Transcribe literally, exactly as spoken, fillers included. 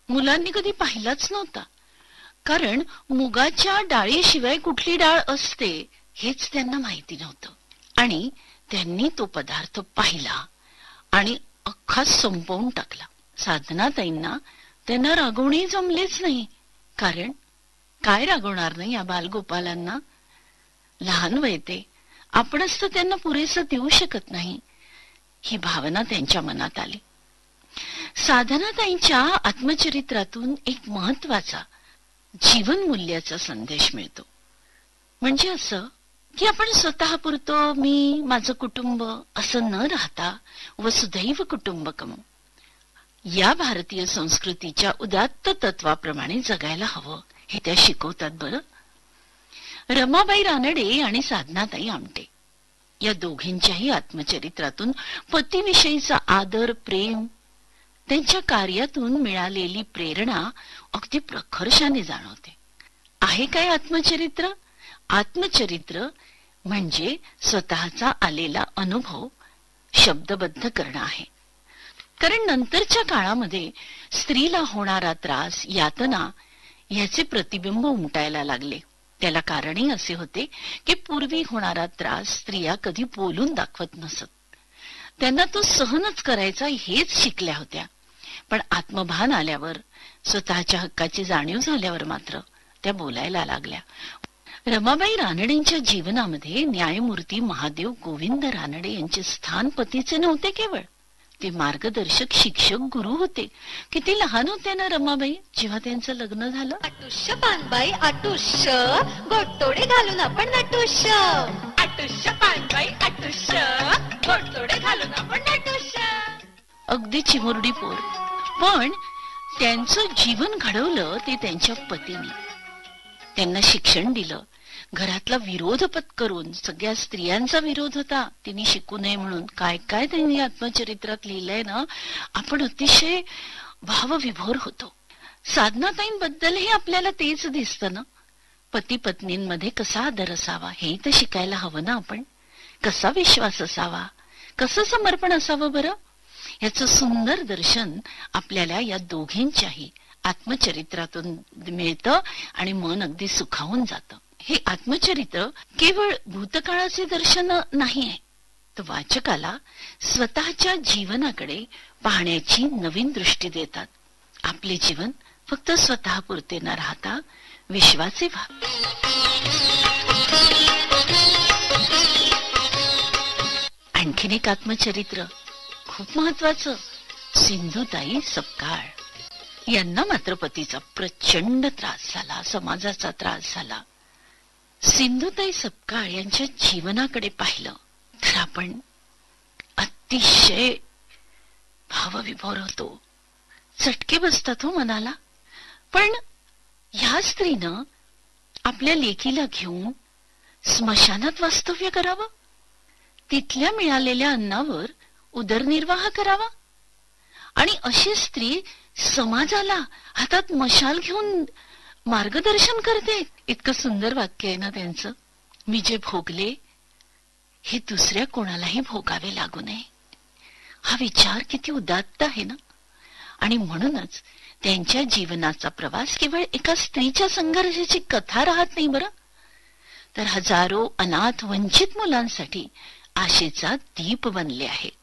मुलांनी कधी पाहिलाच नव्हता, कारण मुगाच्या डाळीशिवाय कुठली डाळ असते हेच त्यांना माहिती नव्हतं. आणि त्यांनी तो पदार्थ पाहिला आणि अख्खा संपवून टाकला. साधनाताईंना त्यांना रागवणे जमलेच नाही, कारण काय रागवणार नाही या बालगोपालांना? लहान वय ते, आपणच तर त्यांना पुरेसं देऊ शकत नाही, ही भावना त्यांच्या मनात आली. साधनाताईंच्या आत्मचरित्रातून एक महत्वाचा जीवन मूल्याचा संदेश मिळतो. म्हणजे असं की आपण स्वतःपुरतं मी, माझं कुटुंब असं न राहता वसुधैव कुटुंबकम या भारतीय संस्कृतीच्या उदात्त तत्वाप्रमाणे जगायला हवं, हे त्या शिकवतात. बरं, रमाबाई रानडे आणि साधनाताई आमटे या दोघींच्याही आत्मचरित्रातून पतीविषयीचा आदर, प्रेम, त्यांच्या कार्यातून मिळालेली प्रेरणा अगदी प्रखरशाने जाणवते. आहे काय आत्मचरित्र? आत्मचरित्र म्हणजे स्वतःचा आलेला अनुभव शब्दबद्ध करणं आहे. कारण नंतरच्या काळामध्ये स्त्रीला होणारा त्रास, यातना याचे प्रतिबिंब उमटायला लागले. त्याला कारणही असे होते की पूर्वी होणारा त्रास स्त्रिया कधी बोलून दाखवत नसत. त्यांना तो सहनच करायचा हेच शिकल्या होत्या. पण आत्मभान आल्यावर, स्वतःच्या हक्काची जाणीव झाल्यावर मात्र त्या बोलायला लागल्या. रमाबाई रानडेंच्या जीवनामध्ये न्यायमूर्ती महादेव गोविंद रानडे यांचे स्थान पतीचे नव्हते केवळ, ते मार्गदर्शक, शिक्षक, गुरु होते. किती लहान होत्या ना रमाबाई जेव्हा त्यांचं लग्न झालं. आटुष्य पानबाई आटुष्य, गोटतोडे घालून आपण नटुष्य. आटुष्य पानबाई आटुष्य, गोटतोडे घालून आपण नटुष्य. अगदी चिमुरडी पोर, पण त्यांचं जीवन घडवलं ते त्यांच्या पतीने. त्यांना शिक्षण दिलं, घरातला विरोध पत्करून. सगळ्या स्त्रियांचा विरोध होता, तिने शिकू नये म्हणून. काय काय त्यांनी आत्मचरित्रात लिहिलंय ना, आपण अतिशय भावविभोर होतो. साधनाताईंबद्दलही आपल्याला तेच दिसतं ना. पती पत्नींमध्ये कसा आदर असावा हे तर शिकायला हवं ना आपण. कसा विश्वास असावा, कसं समर्पण असावं बरं, याचं सुंदर दर्शन आपल्याला या दोघींच्याही आत्मचरित्रातून मिळतं आणि मन अगदी सुखावून जातं. हे आत्मचरित्र केवळ भूतकाळाचे दर्शन नाही आहे, तर वाचकाला स्वतःच्या जीवनाकडे पाहण्याची नवीन दृष्टी देतात. आपले जीवन फक्त स्वतःपुरते न राहता विश्वाचे व्हावे. आणखीन एक आत्मचरित्र खूप महत्वाचं, सिंधुताई सपकाळ. यांना मात्र पतीचा प्रचंड त्रास झाला, समाजाचा त्रास झाला. सिंधुताई सपकाळ यांच्या जीवनाकडे पाहिलं तर आपण अतिशय भावविभोर होतो, चटके बसतात हो मनाला. पण ह्या स्त्रीनं आपल्या लेकीला घेऊन स्मशानात वास्तव्य करावं, तिथल्या मिळालेल्या अन्नावर उदरनिर्वाह करावा, आणि अशी स्त्री समाजाला हातात मशाल घेऊन मार्गदर्शन करते. इतकं सुंदर वाक्य आहे ना त्यांचं. मी जे भोगले हे दुसऱ्या कोणालाही भोगावे लागू नये. हा विचार किती उदात्त आहे ना. आणि म्हणूनच त्यांच्या जीवनाचा प्रवास केवळ एका स्त्रीच्या संघर्षाची कथा राहत नाही बरं, तर हजारो अनाथ वंचित मुलांसाठी आशेचा दीप बनले आहे.